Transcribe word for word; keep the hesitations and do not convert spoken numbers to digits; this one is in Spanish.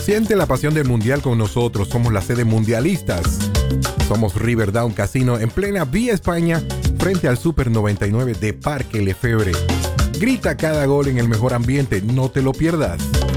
Siente la pasión del mundial con nosotros. Somos la sede mundialistas. Somos Riverdown Casino en plena Vía España, frente al Super noventa y nueve de Parque Lefebvre. Grita cada gol en el mejor ambiente. No te lo pierdas.